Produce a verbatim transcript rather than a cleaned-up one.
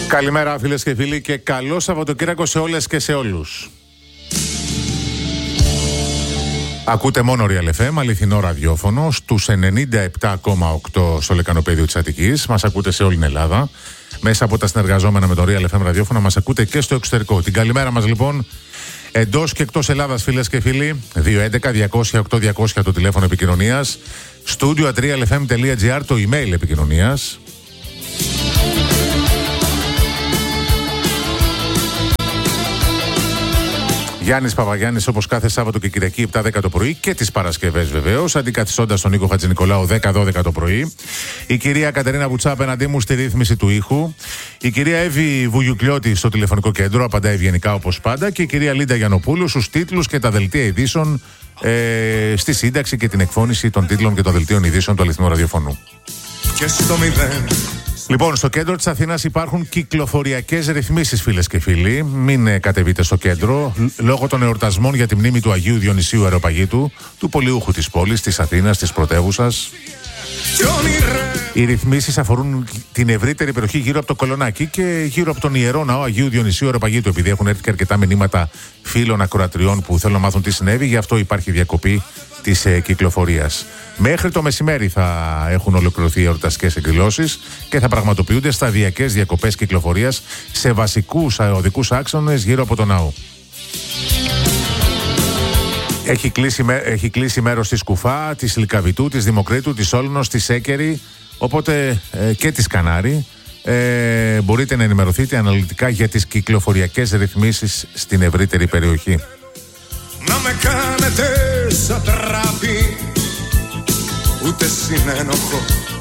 Καλημέρα φίλες και φίλοι και καλό Σαββατοκύριακο σε όλες και σε όλους. Ακούτε μόνο Real εφ εμ, αληθινό ραδιόφωνο, στους ενενήντα επτά κόμμα οκτώ στο λεκανοπέδιο της Αττικής. Μας ακούτε σε όλη την Ελλάδα. Μέσα από τα συνεργαζόμενα με το Real εφ εμ ραδιόφωνο μας ακούτε και στο εξωτερικό. Την καλημέρα μας λοιπόν εντός και εκτός Ελλάδας φίλες και φίλοι. δύο έντεκα διακόσια οκτώ διακόσια το τηλέφωνο επικοινωνίας. Studio at realfm.gr το email επικοινωνίας. Γιάννης Παπαγιάννης, όπως κάθε Σάββατο και Κυριακή επτά δέκα το πρωί και τις Παρασκευές βεβαίως, αντικαθιστώντας τον Νίκο Χατζηνικολάου δέκα δώδεκα το πρωί. Η κυρία Κατερίνα Βουτσά απέναντί μου στη ρύθμιση του ήχου. Η κυρία Εύη Βουγιουκλιώτη στο τηλεφωνικό κέντρο, απαντά ευγενικά όπως πάντα. Και η κυρία Λίντα Γιαννοπούλου στους τίτλους και τα δελτία ειδήσεων, ε, στη σύνταξη και την εκφώνηση των τίτλων και των δελτίων ειδήσεων του αληθινού ραδιοφωνού. Και στο μηδέν. Λοιπόν, στο κέντρο της Αθήνας υπάρχουν κυκλοφοριακές ρυθμίσεις, φίλες και φίλοι. Μην ε, κατεβείτε στο κέντρο. Λόγω των εορτασμών για τη μνήμη του Αγίου Διονυσίου Αεροπαγήτου, του πολιούχου της πόλης, της Αθήνας, της πρωτεύουσας. Οι ρυθμίσεις αφορούν την ευρύτερη περιοχή γύρω από το Κολονάκι και γύρω από τον ιερό ναό Αγίου Διονυσίου Αεροπαγήτου. Επειδή έχουν έρθει και αρκετά μηνύματα φίλων ακροατριών που θέλουν να μάθουν τι συνέβη, γι' αυτό υπάρχει διακοπή της ε, κυκλοφορίας. Μέχρι το μεσημέρι θα έχουν ολοκληρωθεί οι εορταστικές εκδηλώσεις και θα πραγματοποιούνται σταδιακές διακοπές κυκλοφορίας σε βασικούς οδικούς άξονες γύρω από τον ναό. Έχει κλείσει, έχει κλείσει μέρος της Κουφά, της Λυκαβητού, της Δημοκρίτου, της Όλνος, της Έκερη, οπότε ε, και της Κανάρη. Ε, μπορείτε να ενημερωθείτε αναλυτικά για τις κυκλοφοριακές ρυθμίσεις στην ευρύτερη περιοχή. Να με κάνετε σατράπη, ούτε συνένοχο